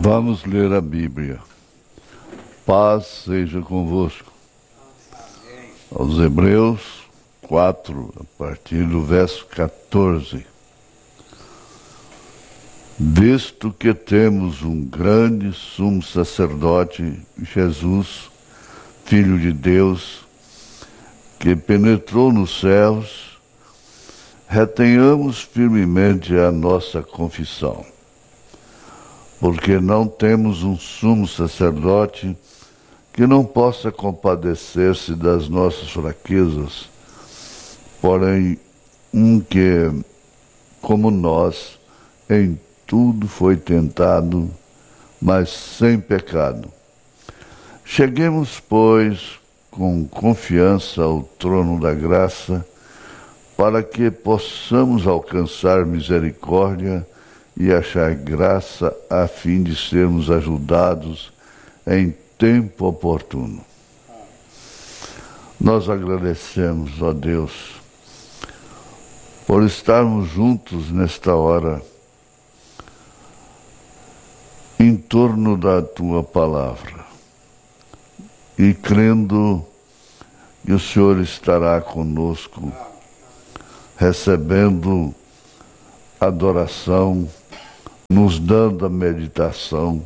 Vamos ler a Bíblia. Paz seja convosco. Aos Hebreus 4, a partir do verso 14. Visto que temos um grande sumo sacerdote, Jesus, Filho de Deus, que penetrou nos céus, retenhamos firmemente a nossa confissão. Porque não temos um sumo sacerdote que não possa compadecer-se das nossas fraquezas, porém um que, como nós, em tudo foi tentado, mas sem pecado. Cheguemos, pois, com confiança ao trono da graça, para que possamos alcançar misericórdia e achar graça a fim de sermos ajudados em tempo oportuno. Nós agradecemos, ó Deus, por estarmos juntos nesta hora em torno da Tua Palavra e crendo que o Senhor estará conosco, recebendo adoração, nos dando a meditação,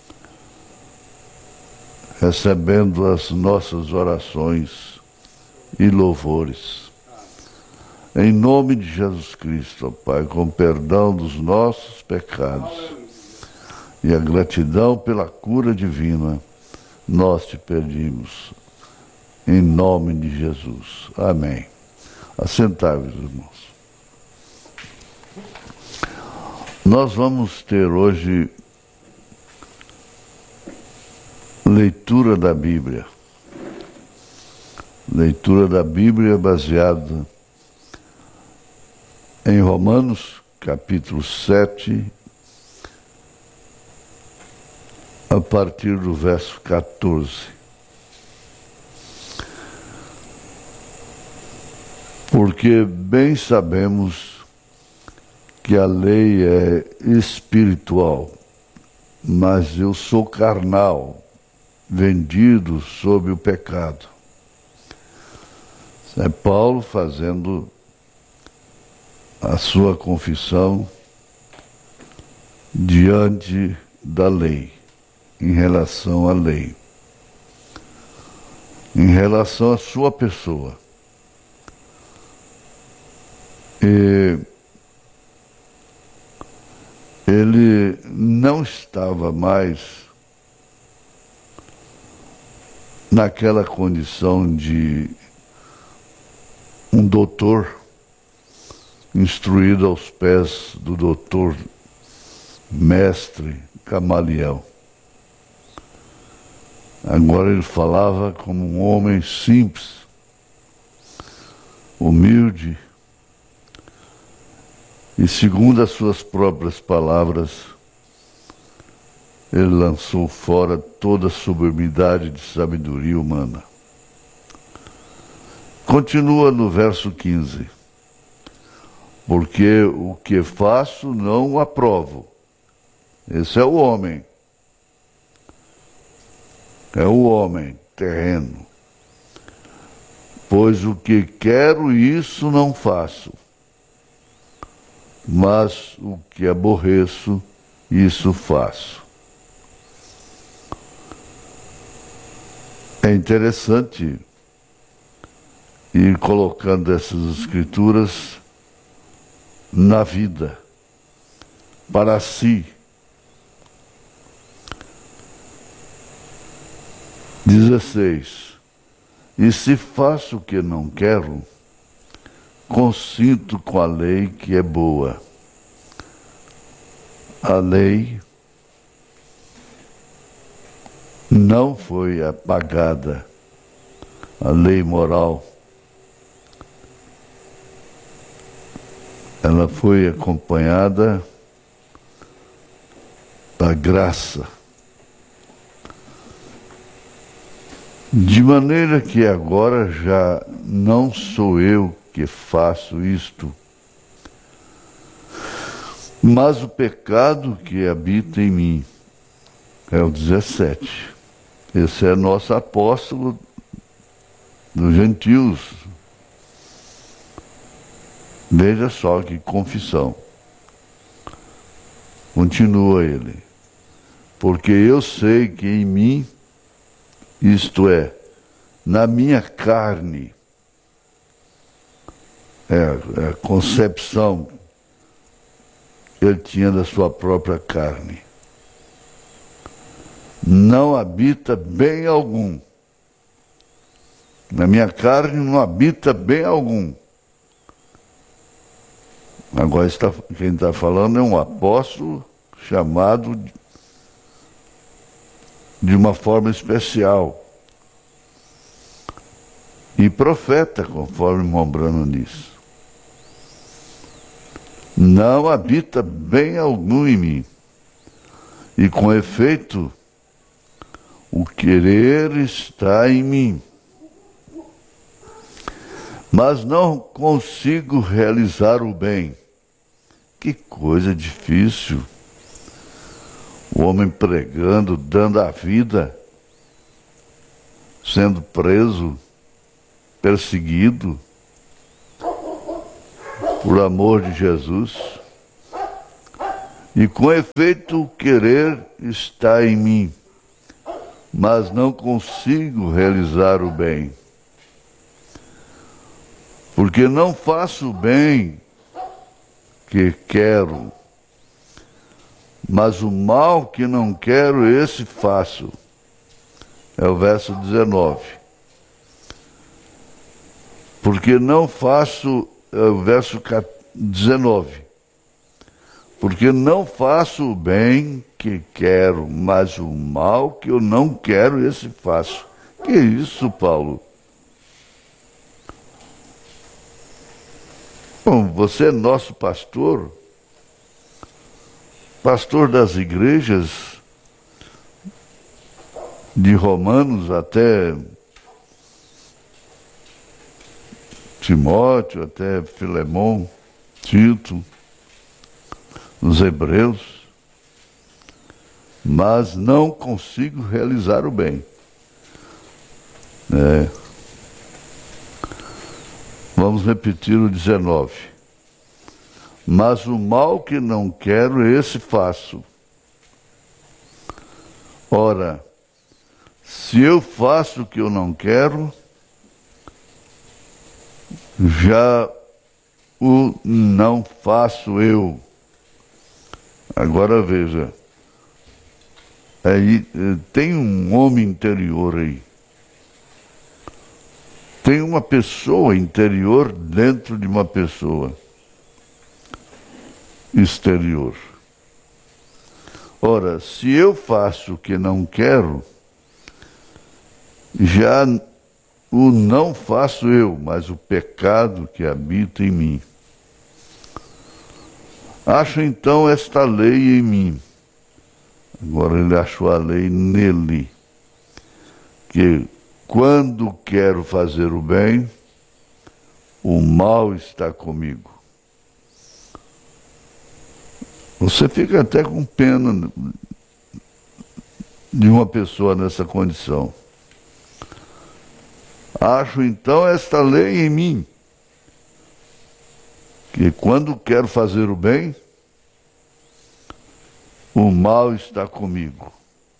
recebendo as nossas orações e louvores. Em nome de Jesus Cristo, ó Pai, com perdão dos nossos pecados e a gratidão pela cura divina, nós te pedimos. Em nome de Jesus. Amém. Assentai-vos, irmãos. Nós vamos ter hoje leitura da Bíblia. Leitura da Bíblia baseada em Romanos, capítulo 7, a partir do verso 14. Porque bem sabemos que a lei é espiritual, mas eu sou carnal, vendido sob o pecado. Isso é Paulo fazendo a sua confissão diante da lei, em relação à lei, em relação à sua pessoa. E ele não estava mais naquela condição de um doutor instruído aos pés do doutor mestre Gamaliel. Agora ele falava como um homem simples, humilde, e segundo as suas próprias palavras, ele lançou fora toda a sublimidade de sabedoria humana. Continua no verso 15. Porque o que faço não o aprovo. Esse é o homem. É o homem terreno. Pois o que quero, isso não faço. Mas o que aborreço, isso faço. É interessante ir colocando essas escrituras na vida, para si. 16. E se faço o que não quero, consinto com a lei que é boa. A lei não foi apagada, a lei moral. Ela foi acompanhada da graça. De maneira que agora já não sou eu que faço isto, mas o pecado que habita em mim. É o 17. Esse é nosso apóstolo dos gentios. Veja só que confissão. Continua ele. Porque eu sei que em mim, isto é, na minha carne, é a concepção que ele tinha da sua própria carne, não habita bem algum. Na minha carne não habita bem algum. Agora quem está falando é um apóstolo chamado de uma forma especial. E profeta, conforme Mombrano diz. Não habita bem algum em mim. E com efeito, o querer está em mim. Mas não consigo realizar o bem. Que coisa difícil. O homem pregando, dando a vida, sendo preso, perseguido, por amor de Jesus. E com efeito o querer está em mim, mas não consigo realizar o bem. Porque não faço o bem que quero, mas o mal que não quero, esse faço. É o verso 19. Porque não faço, é o verso 19. Porque não faço o bem que quero, mas o mal que eu não quero, esse faço. Que isso, Paulo? Bom, você é nosso pastor, pastor das igrejas, de Romanos até Timóteo, até Filemão, Tito, os hebreus, mas não consigo realizar o bem. Vamos repetir o 19. Mas o mal que não quero, esse faço. Ora, se eu faço o que eu não quero, já o não faço eu. Agora veja, aí tem um homem interior aí. Tem uma pessoa interior dentro de uma pessoa exterior. Ora, se eu faço o que não quero, já o não faço eu, mas o pecado que habita em mim. Acho então esta lei em mim. Agora ele achou a lei nele, que quando quero fazer o bem, o mal está comigo. Você fica até com pena de uma pessoa nessa condição. Acho então esta lei em mim, que quando quero fazer o bem, o mal está comigo.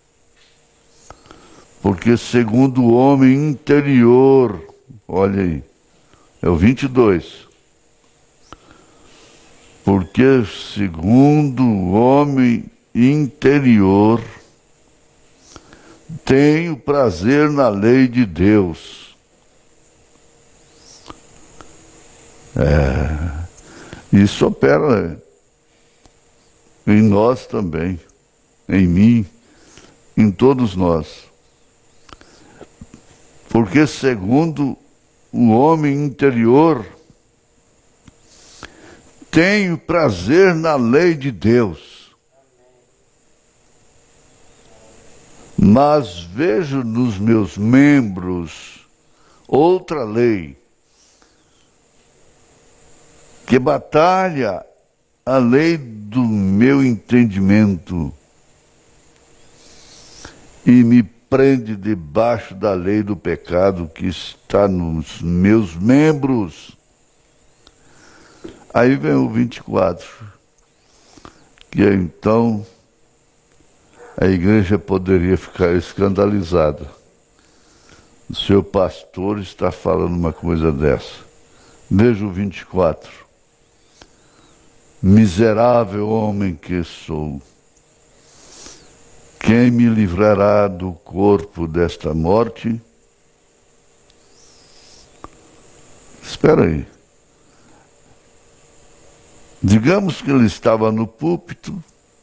Porque segundo o homem interior, olha aí, é o 22. Porque segundo o homem interior, tenho prazer na lei de Deus. Isso opera em nós também, em mim, em todos nós. Porque segundo o homem interior, tenho prazer na lei de Deus. Mas vejo nos meus membros outra lei, que batalha a lei do meu entendimento, e me prende debaixo da lei do pecado que está nos meus membros. Aí vem o 24, que então a igreja poderia ficar escandalizada. O seu pastor está falando uma coisa dessa. Veja o 24. Miserável homem que sou, quem me livrará do corpo desta morte? Espera aí. Digamos que ele estava no púlpito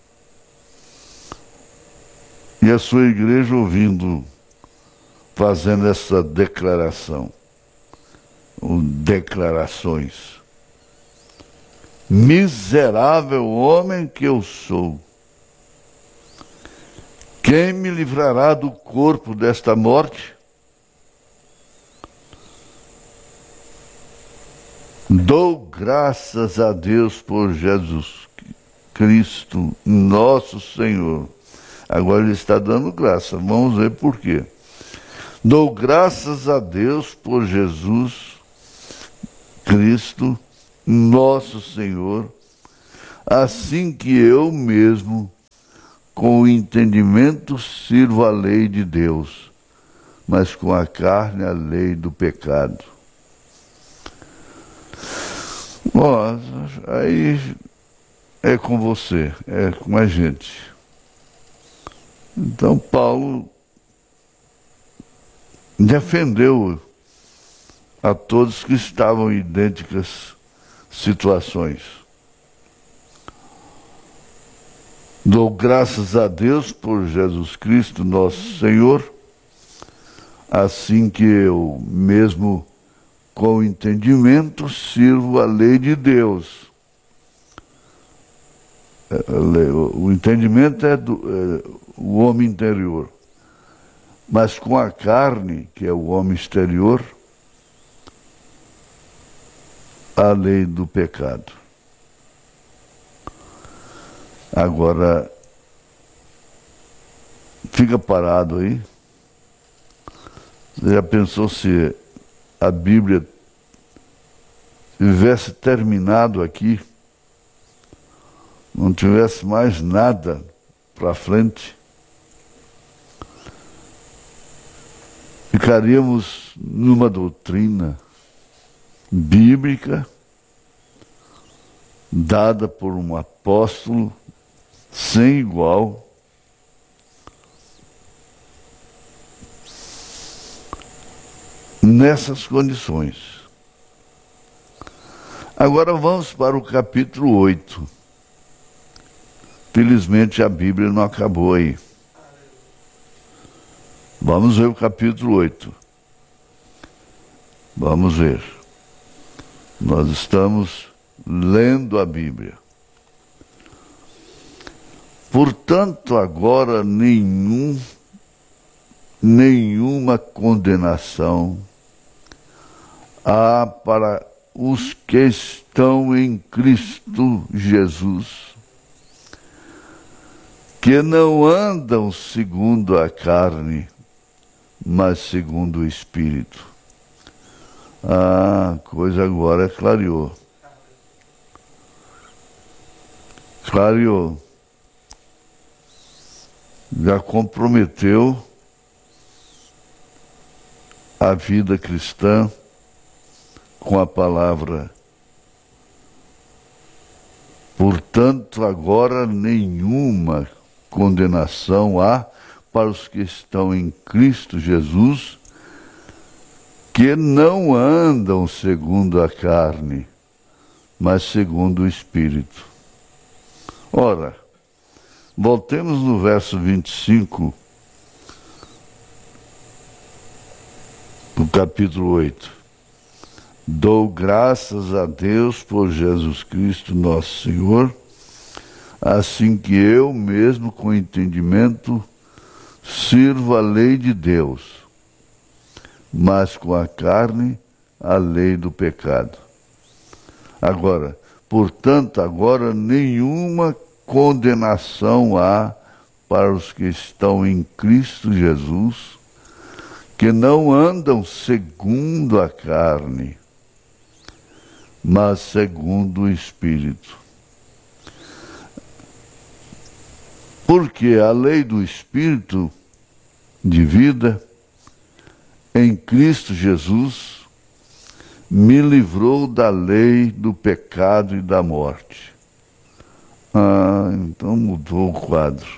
e a sua igreja ouvindo, fazendo essa declaração, ou declarações. Miserável homem que eu sou, quem me livrará do corpo desta morte? Dou graças a Deus por Jesus Cristo, nosso Senhor. Agora ele está dando graça, vamos ver por quê. Dou graças a Deus por Jesus Cristo, nosso Senhor, assim que eu mesmo, com o entendimento, sirvo a lei de Deus, mas com a carne a lei do pecado. Bom, aí é com você, é com a gente. Então Paulo defendeu a todos que estavam em idênticas situações. Dou graças a Deus por Jesus Cristo, nosso Senhor, assim que eu mesmo, com entendimento, sirvo a lei de Deus. O entendimento é o homem interior. Mas com a carne, que é o homem exterior, a lei do pecado. Agora, fica parado aí. Você já pensou se a Bíblia tivesse terminado aqui, não tivesse mais nada para frente? Ficaríamos numa doutrina bíblica dada por um apóstolo sem igual, nessas condições. Agora vamos para o capítulo 8. Felizmente a Bíblia não acabou aí. Vamos ver o capítulo 8. Vamos ver. Nós estamos lendo a Bíblia. Portanto, agora nenhuma condenação há para os que estão em Cristo Jesus, que não andam segundo a carne, mas segundo o Espírito. A coisa agora clareou. Clareou. Já comprometeu a vida cristã com a palavra. Portanto, agora nenhuma condenação há para os que estão em Cristo Jesus, que não andam segundo a carne, mas segundo o Espírito. Ora, voltemos no verso 25 do capítulo 8. Dou graças a Deus por Jesus Cristo, nosso Senhor, assim que eu mesmo, com entendimento, sirvo a lei de Deus, mas com a carne, a lei do pecado. Agora, portanto, agora nenhuma condenação há para os que estão em Cristo Jesus, que não andam segundo a carne, mas segundo o Espírito. Porque a lei do Espírito de vida em Cristo Jesus me livrou da lei do pecado e da morte. Então mudou o quadro.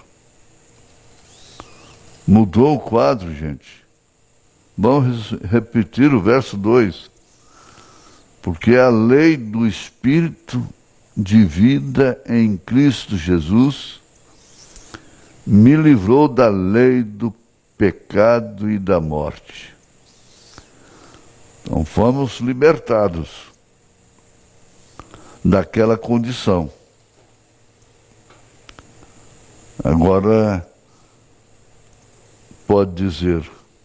Mudou o quadro, gente. Vamos repetir o verso 2. Porque a lei do Espírito de vida em Cristo Jesus me livrou da lei do pecado e da morte. Então fomos libertados daquela condição. Agora pode dizer: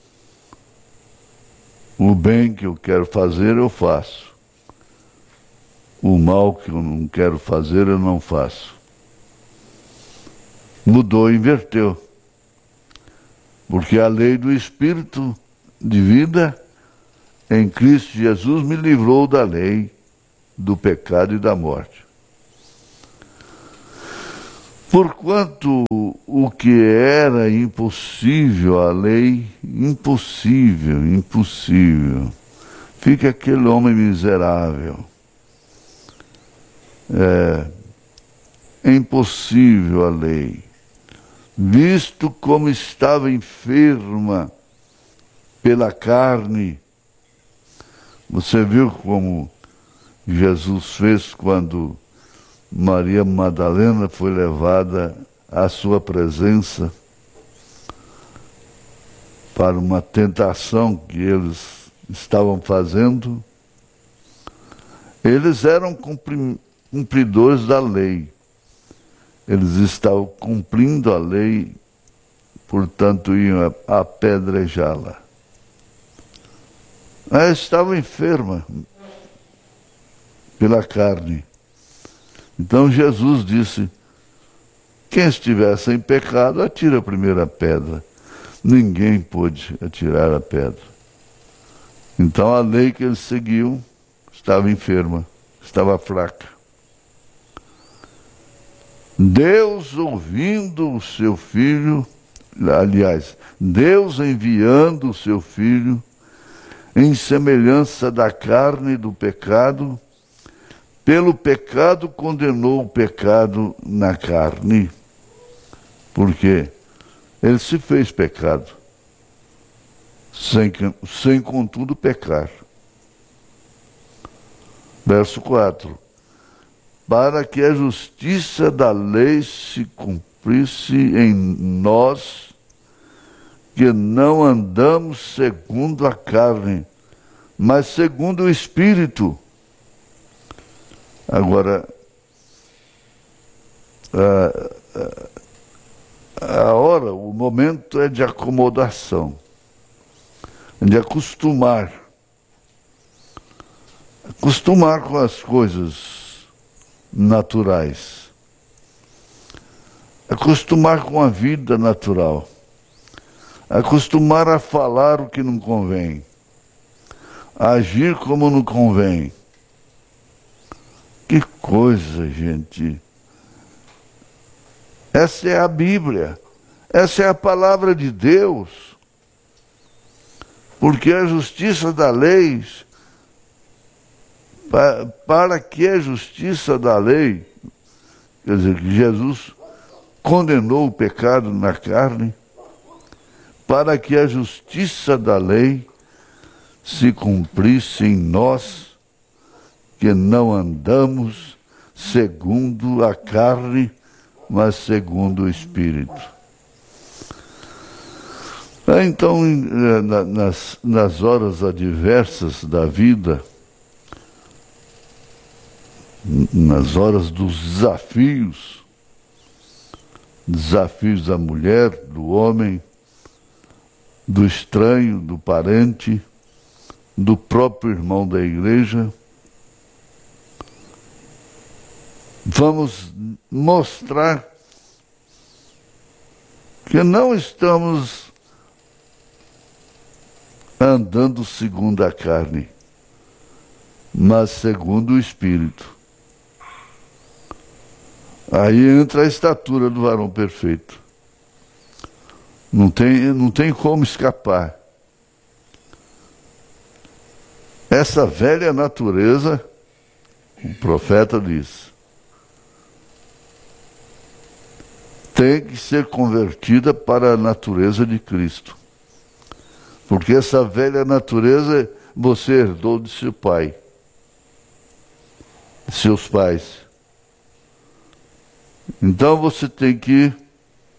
o bem que eu quero fazer eu faço, o mal que eu não quero fazer eu não faço. Mudou, inverteu. Porque a lei do Espírito de vida em Cristo Jesus me livrou da lei do pecado e da morte. Porquanto o que era impossível à lei, impossível, fica aquele homem miserável. É impossível a lei, visto como estava enferma pela carne. Você viu como Jesus fez quando Maria Madalena foi levada à sua presença para uma tentação que eles estavam fazendo? Eles eram cumpridores da lei. Eles estavam cumprindo a lei, portanto iam apedrejá-la. Ela estava enferma pela carne. Então Jesus disse: quem estiver sem pecado, atira a primeira pedra. Ninguém pôde atirar a pedra. Então a lei que eles seguiam estava enferma, estava fraca. Deus ouvindo o seu Filho, aliás, Deus enviando o seu Filho em semelhança da carne do pecado, pelo pecado condenou o pecado na carne. Por quê? Ele se fez pecado, sem contudo pecar. Verso 4. Para que a justiça da lei se cumprisse em nós, que não andamos segundo a carne, mas segundo o Espírito. Agora, a hora, o momento é de acomodação, de acostumar com as coisas naturais, acostumar com a vida natural, acostumar a falar o que não convém, a agir como não convém. Que coisa, gente! Essa é a Bíblia, essa é a palavra de Deus. Porque a justiça da lei, para que a justiça da lei, quer dizer, que Jesus condenou o pecado na carne, para que a justiça da lei se cumprisse em nós, que não andamos segundo a carne, mas segundo o Espírito. Então, nas horas adversas da vida, nas horas dos desafios da mulher, do homem, do estranho, do parente, do próprio irmão da igreja, vamos mostrar Porque não estamos andando segundo a carne, mas segundo o Espírito. Aí entra a estatura do varão perfeito. Não tem como escapar. Essa velha natureza, o profeta diz, tem que ser convertida para a natureza de Cristo. Porque essa velha natureza você herdou de seu pai, de seus pais. Então você tem que